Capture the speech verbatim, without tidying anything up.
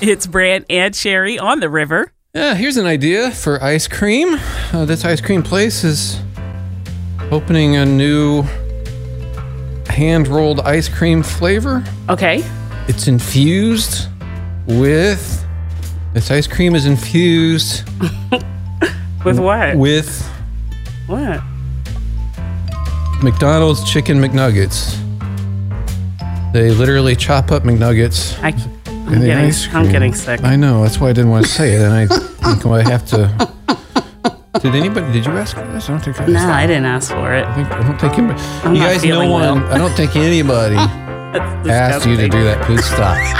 It's Brant and Sherry on the river. Yeah, here's an idea for ice cream. Uh, this ice cream place is opening a new hand-rolled ice cream flavor. Okay. It's infused with... This ice cream is infused... With what? With... What? McDonald's Chicken McNuggets. They literally chop up McNuggets. I, I'm, getting, I'm getting sick. I know. That's why I didn't want to say it. And I think I have to... Did anybody... Did you ask for this? I don't think I asked. No, I didn't ask for it. I, think, I don't think anybody... I'm you not guys know feeling one... well. I don't think anybody asked you to do that. Please stop.